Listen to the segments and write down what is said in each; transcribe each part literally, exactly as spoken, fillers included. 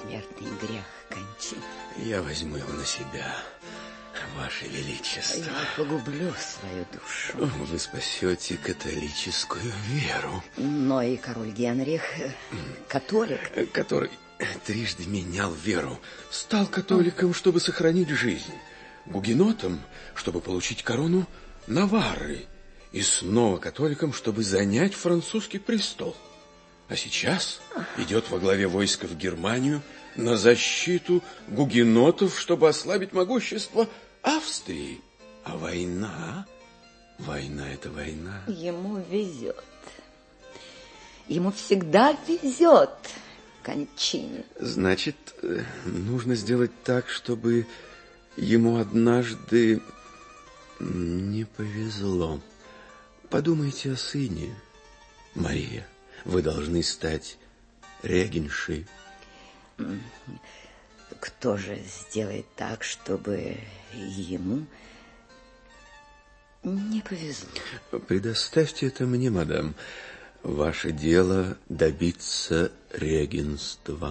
смертный грех кончины. Я возьму его на себя, Ваше Величество. Я погублю свою душу. Вы спасете католическую веру. Но и король Генрих, католик, который трижды менял веру, стал католиком, чтобы сохранить жизнь, гугенотом, чтобы получить корону Наварры, и снова католиком, чтобы занять французский престол. А сейчас идет во главе войска в Германию на защиту гугенотов, чтобы ослабить могущество Австрии. А война, война – это война. Ему везет. Ему всегда везет, кончине. Значит, нужно сделать так, чтобы ему однажды не повезло. Подумайте о сыне, Мария. Вы должны стать регеншей. Кто же сделает так, чтобы ему не повезло? Предоставьте это мне, мадам. Ваше дело добиться регенства.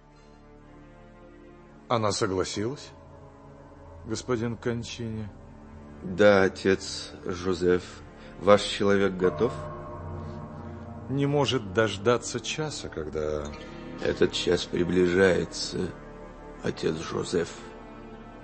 Она согласилась, господин Кончини? Да, отец Жозеф. Ваш человек готов? Не может дождаться часа, когда... Этот час приближается, отец Жозеф.